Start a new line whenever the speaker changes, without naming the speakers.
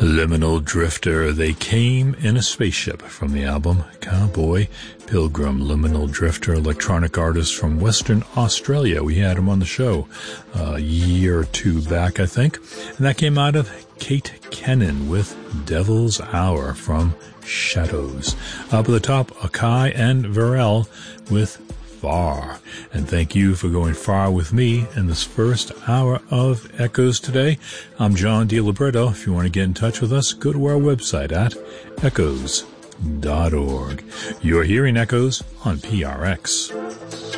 Liminal Drifter. They came in a spaceship from the album Cowboy Pilgrim. Liminal Drifter, electronic artist from Western Australia. We had him on the show a year or two back, I think. And that came out of Kate Kennan with Devil's Hour from Shadows. Up at the top, Akai and Varel with Far. And thank you for going far with me in this first hour of Echoes today. I'm John DiLibretto. If you want to get in touch with us, go to our website at echoes.org. You're hearing Echoes on PRX.